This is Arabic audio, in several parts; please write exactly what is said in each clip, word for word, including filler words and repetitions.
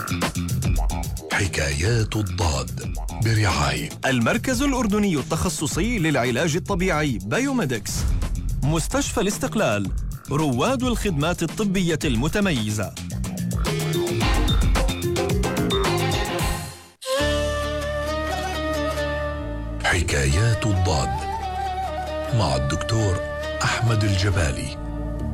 حكايات الضاد برعاية المركز الأردني التخصصي للعلاج الطبيعي بايوميدكس، مستشفى الاستقلال، رواد الخدمات الطبية المتميزة. حكايات الضاد مع الدكتور أحمد الجبالي.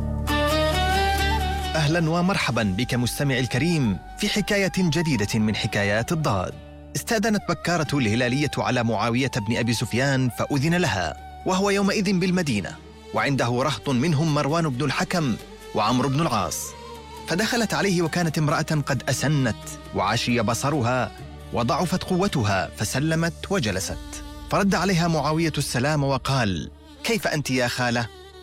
أهلا ومرحبا بك مستمع الكريم في حكاية جديدة من حكايات الضاد. استأذنت بكارة الهلالية على معاوية بن أبي سفيان فأذن لها، وهو يومئذ بالمدينة، وعنده رهط منهم مروان بن الحكم وعمرو بن العاص. فدخلت عليه وكانت امرأة قد أسنت وعشي بصرها وضعفت قوتها، فسلمت وجلست. فرد عليها معاوية السلام وقال: كيف أنت يا خالة؟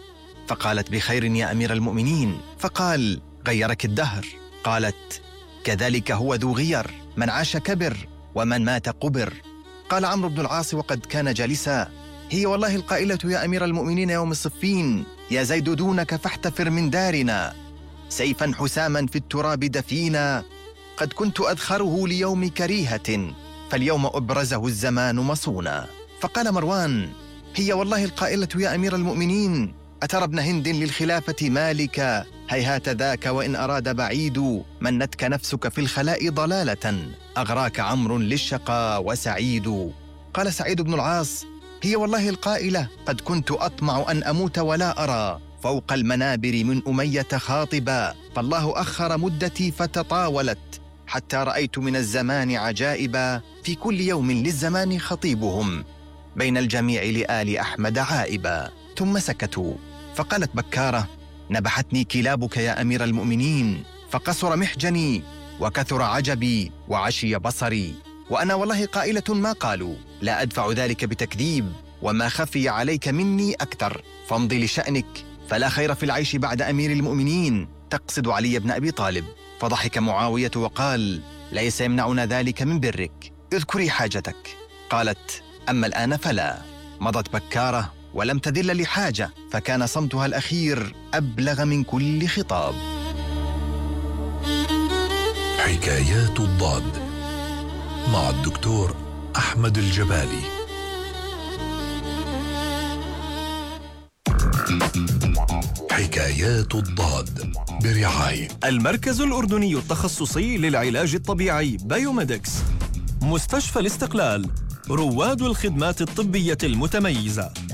فقالت: بخير يا أمير المؤمنين. فقال: غيرك الدهر. قالت: كذلك هو ذو غير، من عاش كبر ومن مات قبر. قال عمرو بن العاص وقد كان جالسا: هي والله القائلة يا أمير المؤمنين يوم الصفين: يا زيد دونك فاحتفر من دارنا، سيفا حساما في التراب دفينا، قد كنت أذخره ليوم كريهة، فاليوم أبرزه الزمان مصونا. فقال مروان: هي والله القائلة يا أمير المؤمنين: أترى ابن هند للخلافة مالكا، هيهات ذاك وإن أراد بعيد، منتك نفسك في الخلاء ضلالة، أغراك عمرو للشقى وسعيد. قال سعيد بن العاص: هي والله القائلة: قد كنت أطمع أن أموت ولا أرى فوق المنابر من أمية خاطبا، فالله أخر مدتي فتطاولت، حتى رأيت من الزمان عجائبا، في كل يوم للزمان خطيبهم، بين الجميع لآل أحمد عائبا. ثم سكتوا. فقالت بكارة: نبحتني كلابك يا أمير المؤمنين، فقصر محجني وكثر عجبي وعشي بصري، وأنا والله قائلة ما قالوا، لا أدفع ذلك بتكذيب، وما خفي عليك مني أكثر، فامضي لشأنك، فلا خير في العيش بعد أمير المؤمنين، تقصد علي بن أبي طالب. فضحك معاوية وقال: ليس يمنعنا ذلك من برك، اذكري حاجتك. قالت: أما الآن فلا. مضت بكارة ولم تذل لحاجة، فكان صمتها الأخير أبلغ من كل خطاب. حكايات الضاد مع الدكتور أحمد الجبالي. حكايات الضاد برعاية المركز الأردني التخصصي للعلاج الطبيعي بايوميدكس، مستشفى الاستقلال، رواد الخدمات الطبية المتميزة.